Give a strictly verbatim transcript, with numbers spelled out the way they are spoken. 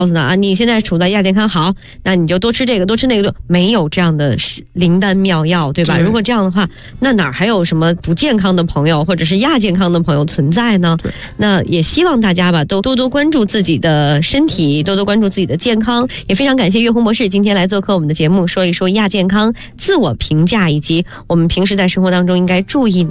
告诉他啊，你现在处在亚健康，好，那你就多吃这个，多吃那个，没有这样的灵丹妙药，对吧？ 对， 如果这样的话，那哪还有什么不健康的朋友或者是亚健康的朋友存在呢？那也希望大家吧，都多多关注自己的身体，多多关注自己的健康。也非常感谢岳红博士今天来做客我们的节目，说一说亚健康、自我评价以及我们平时在生活当中应该注意哪